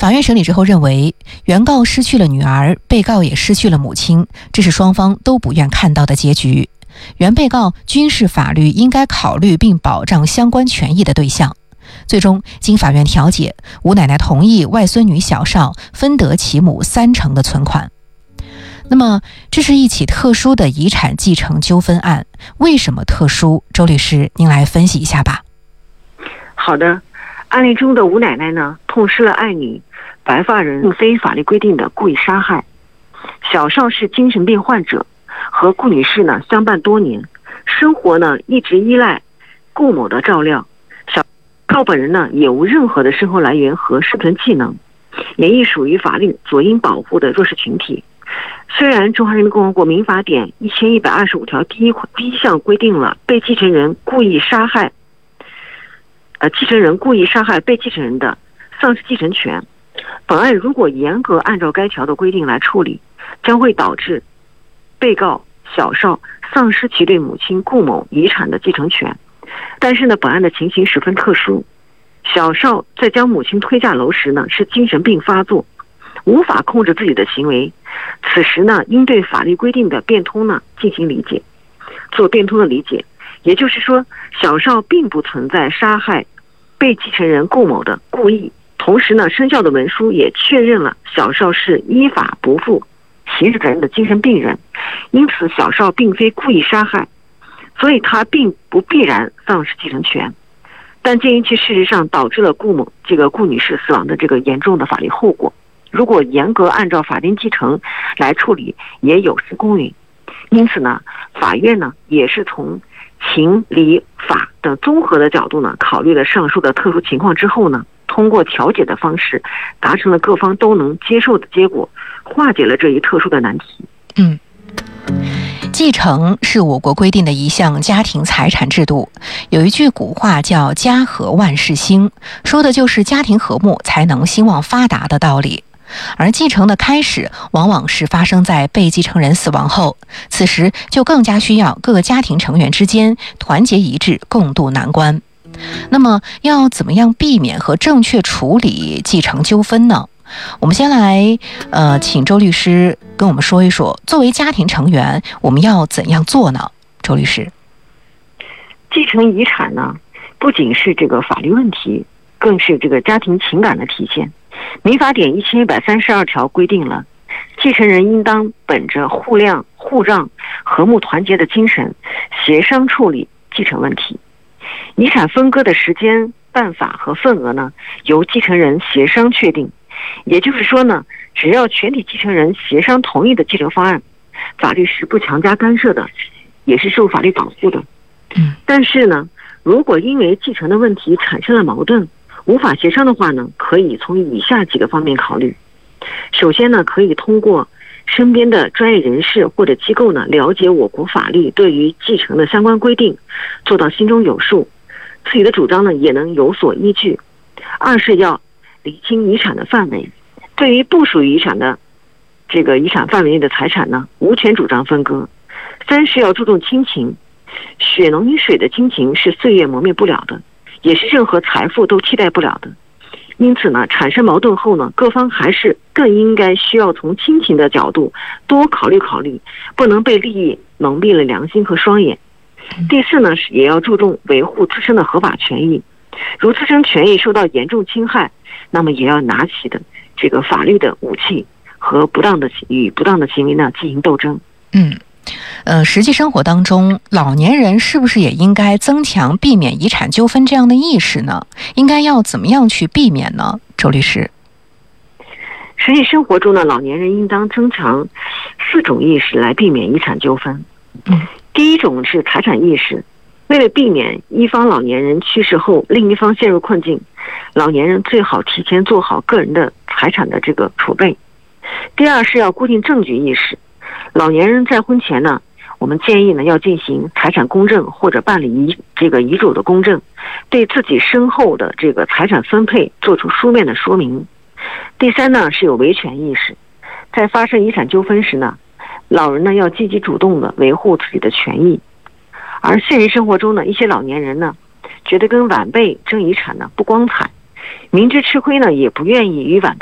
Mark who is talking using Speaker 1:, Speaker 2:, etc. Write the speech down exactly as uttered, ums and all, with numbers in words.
Speaker 1: 法院审理之后认为，原告失去了女儿，被告也失去了母亲，这是双方都不愿看到的结局。原被告均是法律应该考虑并保障相关权益的对象。最终经法院调解，吴奶奶同意外孙女小邵分得其母三成的存款。那么这是一起特殊的遗产继承纠纷案，为什么特殊？周律师您来分析一下吧。
Speaker 2: 好的，案例中的吴奶奶呢，痛失了爱女，白发人并非法律规定的故意杀害。小邵是精神病患者，和顾女士呢相伴多年，生活呢一直依赖顾某的照料。小邵本人呢也无任何的生活来源和生存技能，也亦属于法律所应保护的弱势群体。虽然《中华人民共和国民法典》一千一百二十五条第一款第一项规定了被继承人故意杀害，呃，继承人故意杀害被继承人的，丧失继承权。本案如果严格按照该条的规定来处理，将会导致被告小邵丧失其对母亲顾某遗产的继承权。但是呢，本案的情形十分特殊，小邵在将母亲推下楼时呢，是精神病发作，无法控制自己的行为。此时呢，应对法律规定的变通呢进行理解，做变通的理解。也就是说，小邵并不存在杀害被继承人顾某的故意。同时呢，生效的文书也确认了小邵是依法不负刑事责任的精神病人，因此小邵并非故意杀害，所以他并不必然丧失继承权。但鉴于其事实上导致了顾某这个顾女士死亡的这个严重的法律后果，如果严格按照法定继承来处理，也有失公允。因此呢，法院呢也是从情理法等综合的角度呢，考虑了上述的特殊情况之后呢，通过调解的方式，达成了各方都能接受的结果，化解了这一特殊的难题。
Speaker 1: 嗯。继承是我国规定的一项家庭财产制度，有一句古话叫“家和万事兴”，说的就是家庭和睦才能兴旺发达的道理。而继承的开始往往是发生在被继承人死亡后，此时就更加需要各个家庭成员之间团结一致，共度难关。那么要怎么样避免和正确处理继承纠纷呢？我们先来呃，请周律师跟我们说一说，作为家庭成员我们要怎样做呢？周律师，
Speaker 2: 继承遗产呢，不仅是这个法律问题，更是这个家庭情感的体现。民法典一千一百三十二条规定了，继承人应当本着互谅互让、和睦团结的精神，协商处理继承问题。遗产分割的时间、办法和份额呢，由继承人协商确定。也就是说呢，只要全体继承人协商同意的继承方案，法律是不强加干涉的，也是受法律保护的。
Speaker 1: 嗯，
Speaker 2: 但是呢，如果因为继承的问题产生了矛盾，无法协商的话呢，可以从以下几个方面考虑。首先呢，可以通过身边的专业人士或者机构呢，了解我国法律对于继承的相关规定，做到心中有数，自己的主张呢也能有所依据。二是要理清遗产的范围，对于不属于遗产的这个遗产范围内的财产呢，无权主张分割。三是要注重亲情，血浓于水的亲情是岁月磨灭不了的，也是任何财富都替代不了的。因此呢，产生矛盾后呢，各方还是更应该需要从亲情的角度多考虑考虑，不能被利益蒙蔽了良心和双眼。第四呢，也要注重维护自身的合法权益，如自身权益受到严重侵害，那么也要拿起的这个法律的武器和不当的与不当的行为呢进行斗争。
Speaker 1: 嗯，呃，实际生活当中，老年人是不是也应该增强避免遗产纠纷这样的意识呢？应该要怎么样去避免呢？周律师，
Speaker 2: 实际生活中呢，老年人应当增强四种意识来避免遗产纠纷。
Speaker 1: 嗯，
Speaker 2: 第一种是财产意识，为了避免一方老年人去世后另一方陷入困境，老年人最好提前做好个人的财产的这个储备。第二是要固定证据意识，老年人在婚前呢，我们建议呢要进行财产公证或者办理遗这个遗嘱的公证，对自己身后的这个财产分配做出书面的说明。第三呢是有维权意识，在发生遗产纠纷时呢，老人呢要积极主动的维护自己的权益。而现实生活中呢，一些老年人呢觉得跟晚辈争遗产呢不光彩，明知吃亏呢也不愿意与晚辈